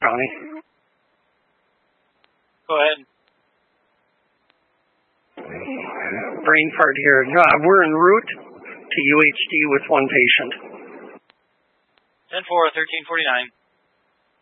County. Go ahead. Brain fart here. We're en route to UHD with one patient. 10-4, 1349.